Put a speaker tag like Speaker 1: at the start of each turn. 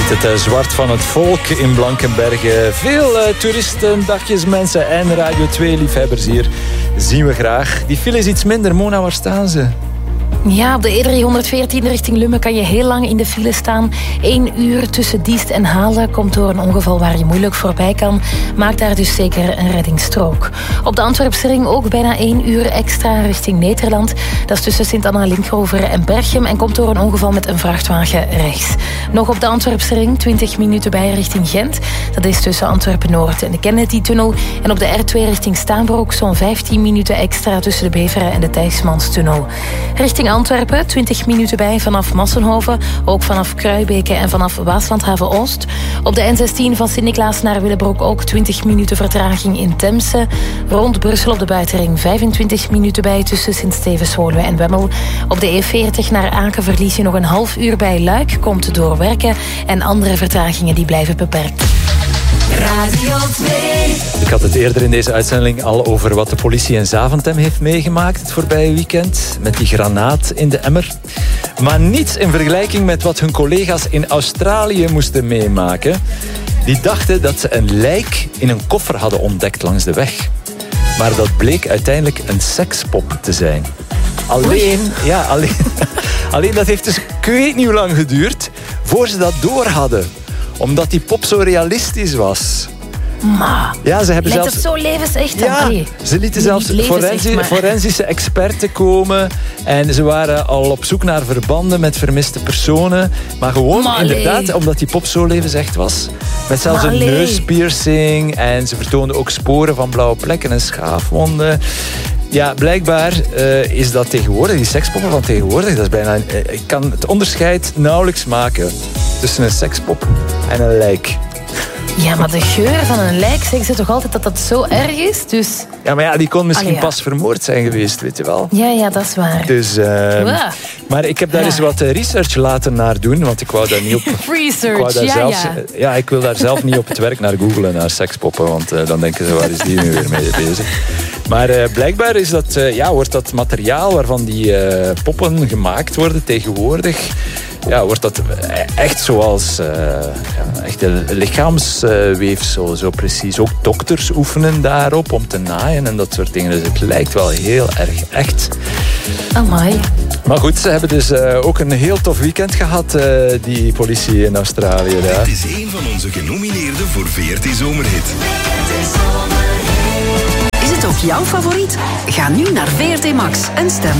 Speaker 1: Het zwart van het volk in Blankenberge. Veel toeristen, dagjesmensen en Radio 2-liefhebbers hier zien we graag. Die file is iets minder. Mona, waar staan ze?
Speaker 2: Ja, op de E314 richting Lummen kan je heel lang in de file staan. 1 uur tussen Diest en Halen komt door een ongeval waar je moeilijk voorbij kan. Maak daar dus zeker een reddingsstrook. Op de Antwerpse ring ook bijna 1 uur extra richting Nederland. Dat is tussen Sint-Anna-Linkhover en Berchem en komt door een ongeval met een vrachtwagen rechts. Nog op de Antwerpse ring 20 minuten bij richting Gent. Dat is tussen Antwerpen-Noord en de Kennedy-tunnel. En op de R2 richting Staanbroek zo'n 15 minuten extra tussen de Beveren en de Thijsmanstunnel. Richting Antwerpen, 20 minuten bij vanaf Massenhoven, ook vanaf Kruibeke en vanaf Waaslandhaven-Oost. Op de N16 van Sint-Niklaas naar Willebroek ook 20 minuten vertraging in Temse. Rond Brussel op de buitenring 25 minuten bij tussen Sint-Stevens-Woluwe en Wemmel. Op de E40 naar Aken verlies je nog een half uur bij Luik, komt door werken en andere vertragingen die blijven beperkt.
Speaker 3: Radio 2.
Speaker 1: Ik had het eerder in deze uitzending al over wat de politie in Zaventem heeft meegemaakt het voorbije weekend. Met die granaat in de emmer. Maar niets in vergelijking met wat hun collega's in Australië moesten meemaken. Die dachten dat ze een lijk in een koffer hadden ontdekt langs de weg. Maar dat bleek uiteindelijk een sekspop te zijn. Alleen dat heeft dus ik weet niet hoe lang geduurd voor ze dat door hadden. Omdat die pop zo realistisch was.
Speaker 2: Maar,
Speaker 1: ja, ze hebben zelfs...
Speaker 2: het zo levensecht?
Speaker 1: Ja, ze lieten zelfs forensische experten komen. En ze waren al op zoek naar verbanden met vermiste personen. Maar gewoon, inderdaad, omdat die pop zo levensecht was. Met zelfs een neuspiercing. En ze vertoonden ook sporen van blauwe plekken en schaafwonden. Ja, blijkbaar is dat tegenwoordig, die sekspoppen van tegenwoordig, dat is bijna... ik kan het onderscheid nauwelijks maken tussen een sekspop en een lijk.
Speaker 2: Ja, maar de geur van een lijk, zeggen ze toch altijd dat dat zo erg is? Dus...
Speaker 1: Ja, maar ja, die kon misschien pas vermoord zijn geweest, weet je wel.
Speaker 2: Ja, dat is waar.
Speaker 1: Dus, maar ik heb daar eens wat research laten naar doen, want ik wou daar niet op... ik wil daar zelf niet op het werk naar googlen, naar sekspoppen, want dan denken ze, waar is die nu weer mee bezig? Maar blijkbaar is dat, wordt dat materiaal waarvan die poppen gemaakt worden tegenwoordig... Ja, wordt dat echt zoals echte lichaamsweefsel, zo precies. Ook dokters oefenen daarop om te naaien en dat soort dingen. Dus het lijkt wel heel erg echt.
Speaker 2: Amai.
Speaker 1: Maar goed, ze hebben dus ook een heel tof weekend gehad, die politie in Australië. Ja.
Speaker 3: Het is een van onze genomineerden voor VRT Zomerhit.
Speaker 4: Is het ook jouw favoriet? Ga nu naar VRT Max en stem